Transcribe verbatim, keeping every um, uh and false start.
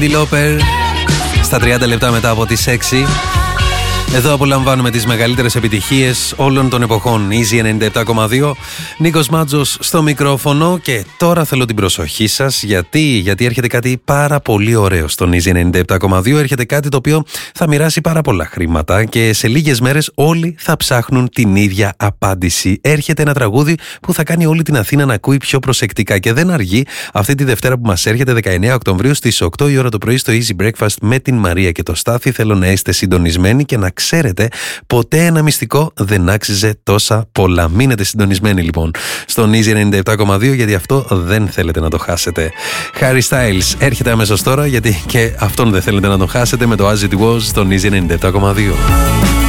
Λόπερ στα τριάντα λεπτά μετά από τις έξι. Εδώ απολαμβάνουμε τις μεγαλύτερες επιτυχίες όλων των εποχών. Easy ενενήντα επτά κόμμα δύο. Νίκος Μάτζος στο μικρόφωνο. Και τώρα θέλω την προσοχή σας. Γιατί, γιατί έρχεται κάτι πάρα πολύ ωραίο στον Easy ενενήντα επτά κόμμα δύο. Έρχεται κάτι το οποίο θα μοιράσει πάρα πολλά χρήματα. Και σε λίγες μέρες όλοι θα ψάχνουν την ίδια απάντηση. Έρχεται ένα τραγούδι που θα κάνει όλη την Αθήνα να ακούει πιο προσεκτικά. Και δεν αργεί αυτή τη Δευτέρα που μας έρχεται, δεκαεννέα Οκτωβρίου στις οκτώ η ώρα το πρωί στο Easy Breakfast με την Μαρία και το Στάθη. Θέλω να είστε συντονισμένοι και να ξέρετε, ποτέ ένα μυστικό δεν άξιζε τόσα πολλά. Μείνετε συντονισμένοι λοιπόν στον Easy ενενήντα επτά κόμμα δύο, γιατί αυτό δεν θέλετε να το χάσετε. Harry Styles έρχεται αμέσως τώρα, γιατί και αυτόν δεν θέλετε να το χάσετε, με το As It Was στον Easy ενενήντα επτά κόμμα δύο.